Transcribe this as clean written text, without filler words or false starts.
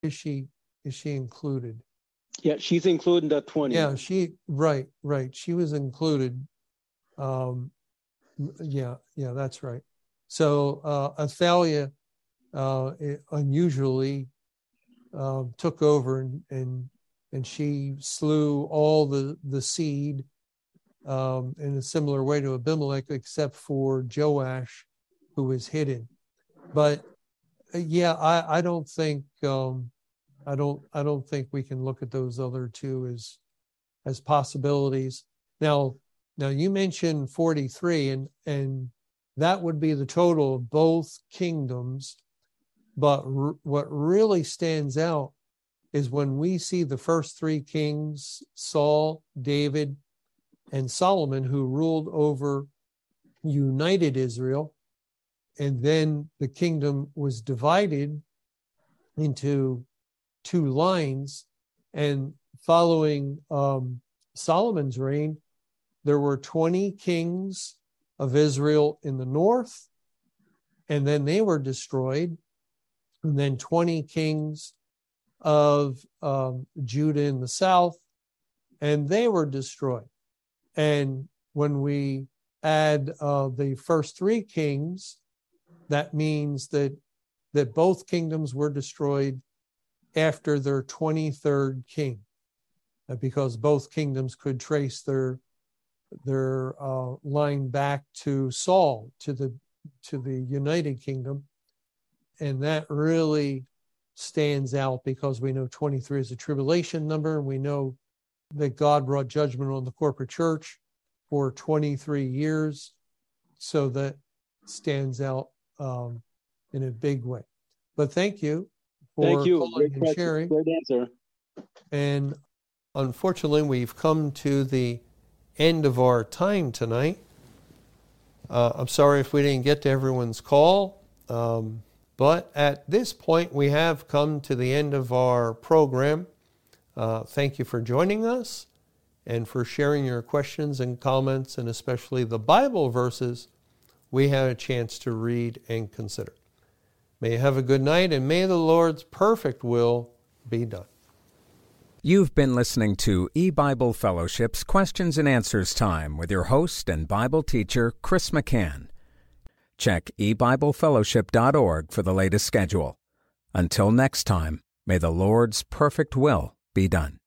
is she included? Yeah, she's included in the 20. Yeah, right. She was included. Yeah, that's right. So Athaliah unusually took over and she slew all the seed in a similar way to Abimelech, except for Joash, who was hidden. But yeah, I don't think I don't think we can look at those other two as possibilities. Now you mentioned 43, and that would be the total of both kingdoms. But what really stands out is when we see the first three kings, Saul, David, and Solomon, who ruled over united Israel, and then the kingdom was divided into two lines. And following Solomon's reign, there were 20 kings of Israel in the north, and then they were destroyed. And then 20 kings of Judah in the south, and they were destroyed. And when we add the first three kings, that means that both kingdoms were destroyed after their 23rd king, because both kingdoms could trace their line back to Saul, to the United Kingdom. And that really stands out because we know 23 is a tribulation number, and we know that God brought judgment on the corporate church for 23 years. So that stands out in a big way. But thank you for calling and sharing. Great answer. And unfortunately, we've come to the end of our time tonight. I'm sorry if we didn't get to everyone's call. But at this point, we have come to the end of our program. Thank you for joining us and for sharing your questions and comments, and especially the Bible verses we had a chance to read and consider. May you have a good night, and may the Lord's perfect will be done. You've been listening to eBible Fellowship's Questions and Answers Time with your host and Bible teacher, Chris McCann. Check ebiblefellowship.org for the latest schedule. Until next time, may the Lord's perfect will be done.